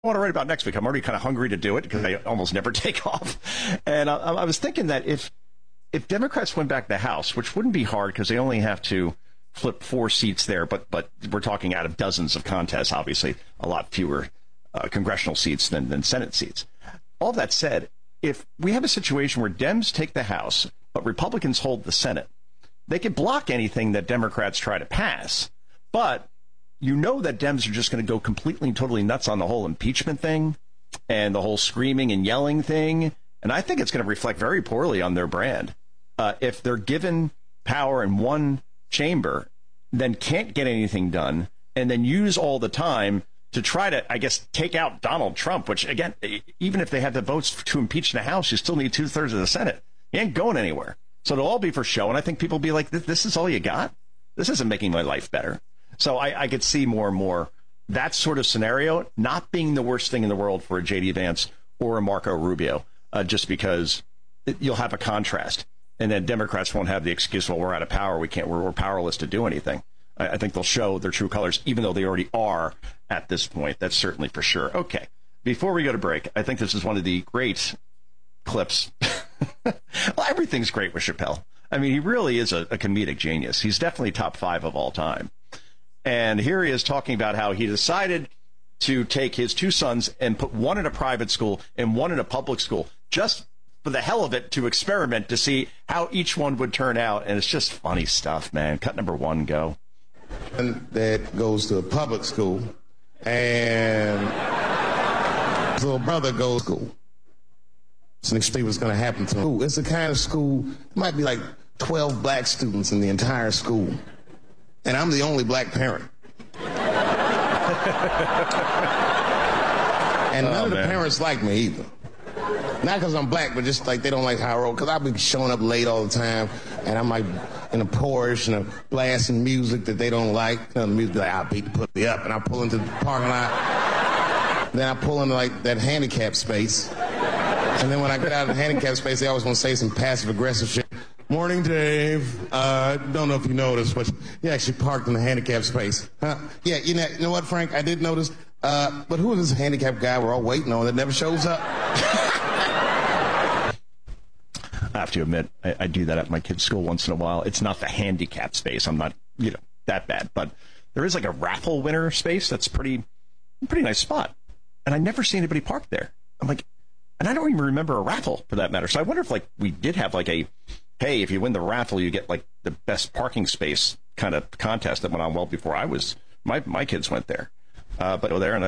want to write about next week. I'm already kind of hungry to do it because I almost never take off. And I was thinking that if Democrats went back to the House, which wouldn't be hard because they only have to flip 4 seats there, but we're talking out of dozens of contests, obviously, a lot fewer congressional seats than Senate seats. All that said, if we have a situation where Dems take the House, but Republicans hold the Senate, they could block anything that Democrats try to pass. But you know that Dems are just going to go completely and totally nuts on the whole impeachment thing and the whole screaming and yelling thing. And I think it's going to reflect very poorly on their brand. If they're given power in one chamber, then can't get anything done, and then use all the time to try to, I guess, take out Donald Trump, which, again, even if they have the votes to impeach in the House, you still need 2/3 of the Senate. You ain't going anywhere. So it'll all be for show. And I think people will be like, this is all you got? This isn't making my life better. So I could see more and more that sort of scenario not being the worst thing in the world for a J.D. Vance or a Marco Rubio, just because you'll have a contrast. And then Democrats won't have the excuse, well, we're out of power. We're powerless to do anything. I think they'll show their true colors, even though they already are at this point. That's certainly for sure. Okay. Before we go to break, I think this is one of the great clips. Well, everything's great with Chappelle. I mean, he really is a comedic genius. He's definitely top 5 of all time. And here he is talking about how he decided to take his 2 sons and put one in a private school and one in a public school, just for the hell of it, to experiment to see how each one would turn out. And it's just funny stuff, man. Cut number 1, go. That goes to a public school, and his little brother goes to school. So next thing was going to happen to him. It's the kind of school, it might be like 12 black students in the entire school. And I'm the only black parent. And none of the parents like me either. Not because I'm black, but just like they don't like how I roll. Because I've been showing up late all the time, and I'm like in a Porsche and blasting music that they don't like. The music be like, I'll beat to put me up. And I pull into the parking lot. Then I pull into like that handicap space. And then when I get out of the handicap space, they always want to say some passive-aggressive shit. Morning, Dave. Don't know if you noticed, but you actually parked in the handicap space. Huh? Yeah, you know what, Frank? I did notice. But who is this handicapped guy we're all waiting on that never shows up? I have to admit, I do that at my kid's school once in a while. It's not the handicap space. I'm not, that bad. But there is like a raffle winner space that's pretty nice spot. And I never see anybody parked there. I'm like, and I don't even remember a raffle for that matter. So I wonder if we did have hey, if you win the raffle, you get the best parking space kind of contest that went on well before my kids went there. But there, and